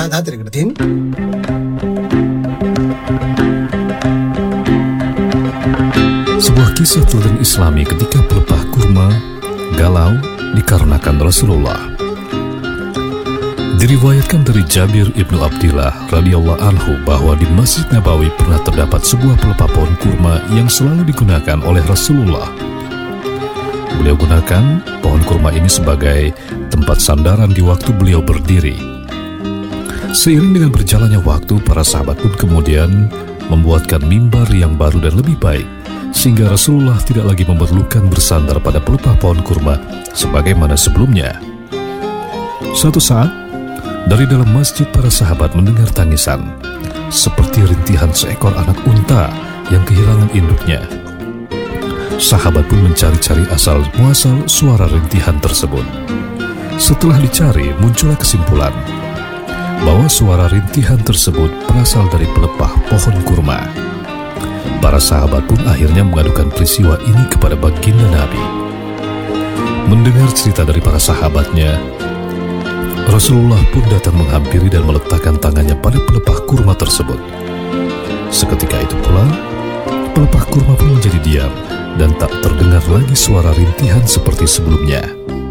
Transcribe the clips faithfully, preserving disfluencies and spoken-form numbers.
Hati-hati. Sebuah kisah teladan Islami ketika pelepah kurma galau dikarenakan Rasulullah. Diriwayatkan dari Jabir ibnu Abdillah radhiyallahu anhu bahwa di Masjid Nabawi pernah terdapat sebuah pelepah pohon kurma yang selalu digunakan oleh Rasulullah. Beliau gunakan pohon kurma ini sebagai tempat sandaran di waktu beliau berdiri. Seiring dengan berjalannya waktu, para sahabat pun kemudian membuatkan mimbar yang baru dan lebih baik, sehingga Rasulullah tidak lagi memerlukan bersandar pada pelepah pohon kurma sebagaimana sebelumnya. Suatu saat, dari dalam masjid para sahabat mendengar tangisan, seperti rintihan seekor anak unta yang kehilangan induknya. Sahabat pun mencari-cari asal-muasal suara rintihan tersebut. Setelah dicari, muncullah kesimpulan bahwa suara rintihan tersebut berasal dari pelepah pohon kurma. Para sahabat pun akhirnya mengadukan peristiwa ini kepada baginda Nabi. Mendengar cerita dari para sahabatnya, Rasulullah pun datang menghampiri dan meletakkan tangannya pada pelepah kurma tersebut. Seketika itu pula, pelepah kurma pun menjadi diam dan tak terdengar lagi suara rintihan seperti sebelumnya.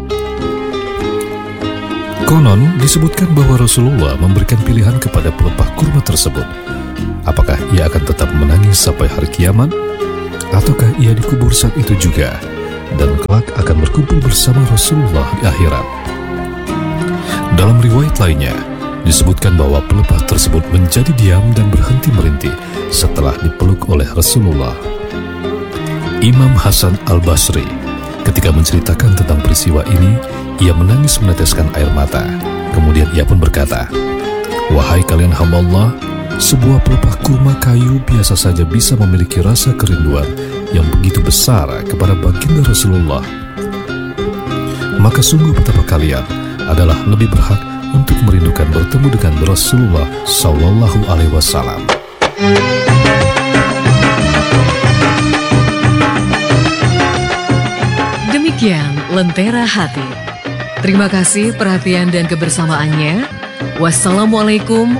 Konon disebutkan bahwa Rasulullah memberikan pilihan kepada pelepah kurma tersebut. Apakah ia akan tetap menangis sampai hari kiamat, ataukah ia dikubur saat itu juga dan kelak akan berkumpul bersama Rasulullah di akhirat. Dalam riwayat lainnya, disebutkan bahwa pelepah tersebut menjadi diam dan berhenti merintih setelah dipeluk oleh Rasulullah. Imam Hasan Al-Basri, ketika menceritakan tentang peristiwa ini, ia menangis meneteskan air mata. Kemudian ia pun berkata, "Wahai kalian hamba Allah, sebuah pelepah kurma kayu biasa saja bisa memiliki rasa kerinduan yang begitu besar kepada baginda Rasulullah. Maka sungguh betapa kalian adalah lebih berhak untuk merindukan bertemu dengan Rasulullah Sallallahu Alaihi Wasallam." Demikian Lentera Hati. Terima kasih perhatian dan kebersamaannya. Wassalamualaikum